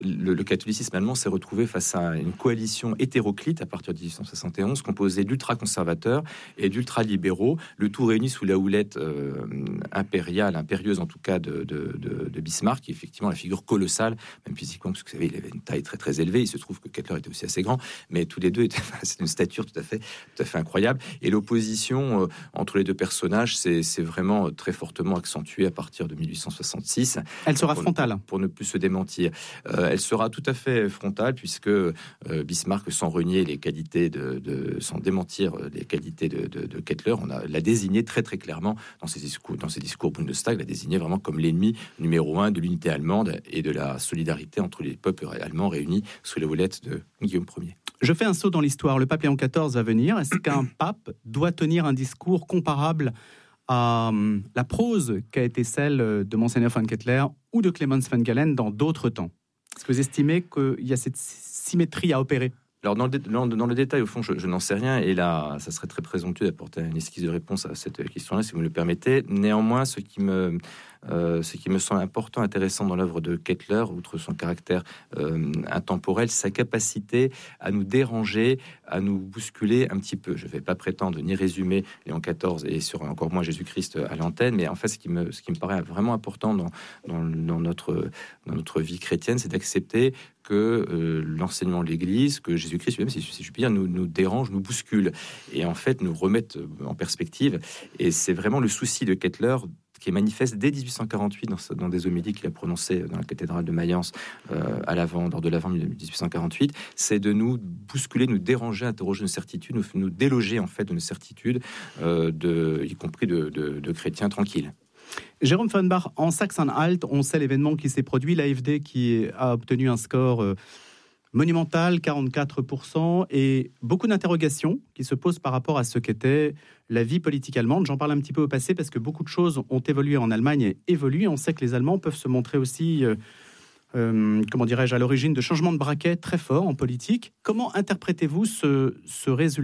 le catholicisme allemand s'est retrouvé face à une coalition hétéroclite à partir de 1871, composée d'ultra-conservateurs et d'ultra-libéraux, le tout réuni sous la houlette impérieuse en tout cas de Bismarck, qui est effectivement la figure colossale, même physiquement, parce que vous savez, il avait une taille très très élevée. Il se trouve que Kettler était aussi assez grand, mais tous les deux c'est une stature tout à fait incroyable. Et l'opposition entre les deux personnages s'est vraiment très fortement accentuée à partir de 1866. Elle sera frontale. Pour ne plus se démentir. Elle sera tout à fait frontale, puisque Bismarck, sans renier les qualités sans démentir les qualités de Kettler, l'a désigné très très clairement dans ses discours Bundestag, l'a désigné vraiment comme l'ennemi numéro 1 de l'unité allemande et de la solidarité entre les peuples allemands réunis sous la houlette de Guillaume Ier. Je fais un saut dans l'histoire. Le pape Léon XIV va venir. Est-ce qu'un pape doit tenir un discours comparable à la prose qu'a été celle de Monseigneur von Kettler ou de Clemens von Galen dans d'autres temps? Est-ce que vous estimez qu'il y a cette symétrie à opérer? Alors, dans le détail, au fond, je n'en sais rien. Et là, ça serait très présomptueux d'apporter une esquisse de réponse à cette question-là, si vous me le permettez. Néanmoins, ce qui me semble important, intéressant dans l'œuvre de Kettler, outre son caractère intemporel, sa capacité à nous déranger, à nous bousculer un petit peu. Je ne vais pas prétendre ni résumer Léon XIV et encore moins Jésus-Christ à l'antenne, mais en fait, ce qui me paraît vraiment important dans notre vie chrétienne, c'est d'accepter que l'enseignement de l'Église, que Jésus-Christ lui-même, si je puis dire, nous dérange, nous bouscule, et en fait nous remette en perspective. Et c'est vraiment le souci de Kettler, qui est manifeste dès 1848 dans des homélies qu'il a prononcées dans la cathédrale de Mayence lors de l'Avent 1848, c'est de nous bousculer, nous déranger, interroger nos certitudes, nous déloger en fait de nos certitudes, y compris de chrétiens tranquilles. Jérôme Fenbach, en Saxe-Anhalt, on sait l'événement qui s'est produit, l'AfD qui a obtenu un score monumental, 44%, et beaucoup d'interrogations qui se posent par rapport à ce qu'était la vie politique allemande. J'en parle un petit peu au passé parce que beaucoup de choses ont évolué en Allemagne et évoluent. On sait que les Allemands peuvent se montrer aussi, à l'origine de changements de braquet très forts en politique. Comment interprétez-vous ce résultat ?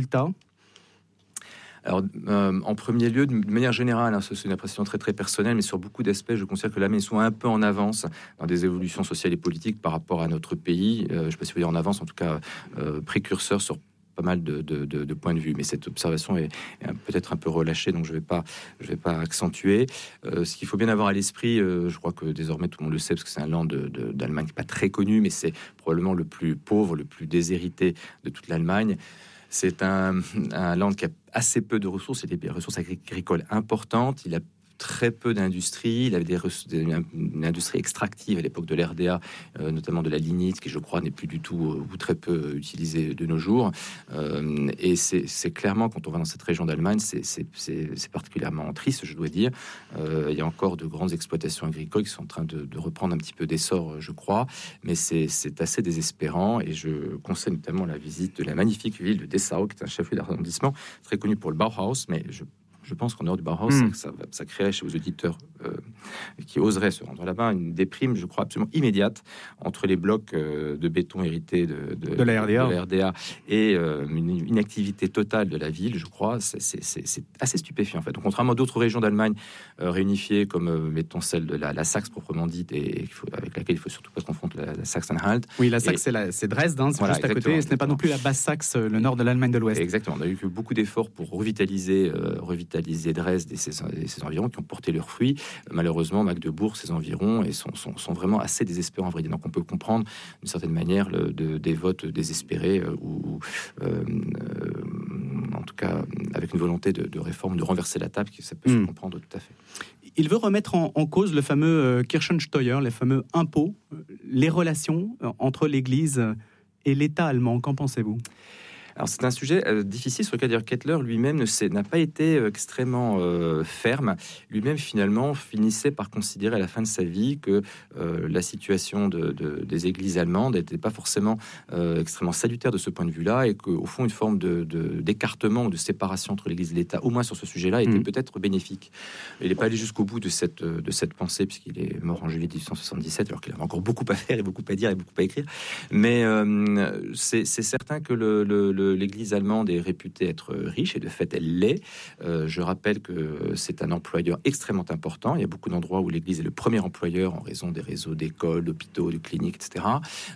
Alors, en premier lieu, de manière générale, c'est une appréciation très très personnelle, mais sur beaucoup d'aspects, je considère que l'Allemagne soit un peu en avance dans des évolutions sociales et politiques par rapport à notre pays. Je ne sais pas si vous voulez en avance, en tout cas précurseur sur pas mal de points de vue, mais cette observation est peut-être un peu relâchée, donc je vais pas accentuer. Ce qu'il faut bien avoir à l'esprit, je crois que désormais tout le monde le sait, parce que c'est un land d'Allemagne qui n'est pas très connu, mais c'est probablement le plus pauvre, le plus déshérité de toute l'Allemagne. C'est un land qui a assez peu de ressources, il a des ressources agricoles importantes, il a très peu d'industrie, il avait une industrie extractive à l'époque de l'RDA, notamment de la lignite, qui je crois n'est plus du tout ou très peu utilisée de nos jours. Et c'est clairement, quand on va dans cette région d'Allemagne, c'est particulièrement triste, je dois dire. Il y a encore de grandes exploitations agricoles qui sont en train de reprendre un petit peu d'essor, je crois, mais c'est assez désespérant, et je conseille notamment la visite de la magnifique ville de Dessau, qui est un chef-lieu d'arrondissement très connu pour le Bauhaus, mais je pense qu'en dehors du Bauhaus, ça créerait chez vos auditeurs qui oseraient se rendre là-bas une déprime, je crois, absolument immédiate entre les blocs de béton hérités de la RDA et une inactivité totale de la ville, je crois. C'est assez stupéfiant, en fait. Donc, contrairement à d'autres régions d'Allemagne réunifiées, comme, mettons, celle de la Saxe proprement dite, et avec laquelle il ne faut surtout pas se confondre la Saxe-Anhalt. Oui, la Saxe, c'est Dresde, c'est juste à côté. Ce n'est pas non plus la Basse-Saxe, le nord de l'Allemagne de l'Ouest. Exactement. On a eu beaucoup d'efforts pour revitaliser Dresde et ses environs, qui ont porté leurs fruits. Malheureusement, Magdebourg, ses environs, et sont vraiment assez désespérants, en vrai. Donc on peut comprendre d'une certaine manière des votes désespérés ou en tout cas avec une volonté de réforme, de renverser la table, ça peut se comprendre tout à fait. Il veut remettre en cause le fameux Kirchensteuer, les fameux impôts, les relations entre l'Église et l'État allemand. Qu'en pensez-vous ? Alors c'est un sujet difficile sur lequel Kettler lui-même n'a pas été extrêmement ferme. Lui-même finalement finissait par considérer à la fin de sa vie que la situation des églises allemandes n'était pas forcément extrêmement salutaire de ce point de vue-là, et qu'au fond une forme d'écartement ou de séparation entre l'Église et l'État, au moins sur ce sujet-là, était peut-être bénéfique. Il n'est pas allé jusqu'au bout de cette pensée, puisqu'il est mort en juillet 1877, alors qu'il avait encore beaucoup à faire et beaucoup à dire et beaucoup à écrire. Mais c'est certain que l'Église allemande est réputée être riche, et de fait, elle l'est. Je rappelle que c'est un employeur extrêmement important. Il y a beaucoup d'endroits où l'Église est le premier employeur en raison des réseaux d'écoles, d'hôpitaux, de cliniques, etc.